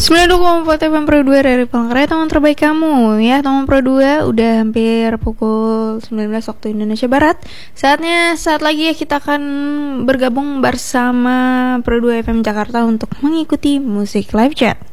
92,4 FM Pro 2 dari Palangkaraya, teman terbaik kamu ya. Teman Pro 2, udah hampir pukul 19 waktu Indonesia Barat. Saat lagi ya kita akan bergabung bersama Pro 2 FM Jakarta untuk mengikuti musik live chat.